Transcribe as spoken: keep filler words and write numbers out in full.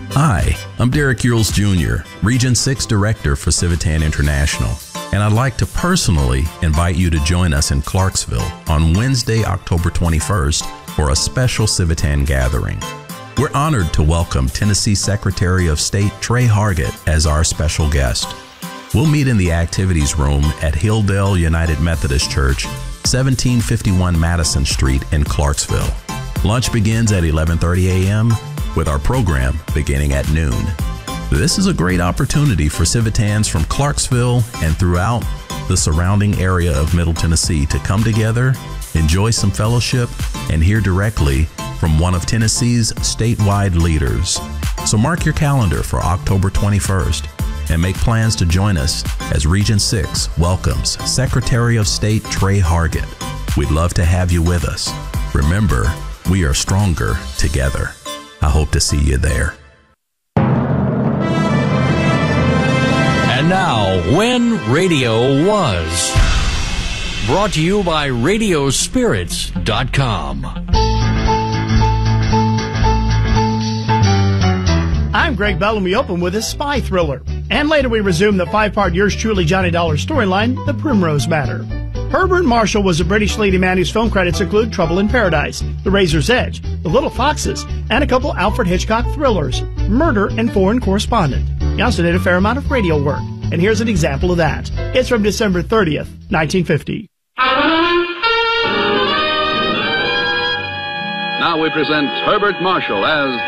Hi, I'm Derek Yules Junior, Region six Director for Civitan International, and I'd like to personally invite you to join us in Clarksville on Wednesday, October twenty-first for a special Civitan gathering. We're honored to welcome Tennessee Secretary of State Tre Hargett as our special guest. We'll meet in the activities room at Hilldale United Methodist Church, seventeen fifty-one Madison Street in Clarksville. Lunch begins at eleven thirty a m with our program beginning at noon. This is a great opportunity for Civitans from Clarksville and throughout the surrounding area of Middle Tennessee to come together, enjoy some fellowship, and hear directly from one of Tennessee's statewide leaders. So mark your calendar for October twenty-first and make plans to join us as Region six welcomes Secretary of State Tre Hargett. We'd love to have you with us. Remember, we are stronger together. I hope to see you there. And now, When Radio Was. Brought to you by radio spirits dot com. I'm Greg Bell, and we open with a spy thriller. And later we resume the five-part Yours Truly Johnny Dollar storyline, The Primrose Matter. Herbert Marshall was a British leading man whose film credits include Trouble in Paradise, The Razor's Edge, The Little Foxes, and a couple Alfred Hitchcock thrillers, Murder and Foreign Correspondent. He also did a fair amount of radio work, and here's an example of that. It's from December thirtieth, nineteen fifty. Now we present Herbert Marshall as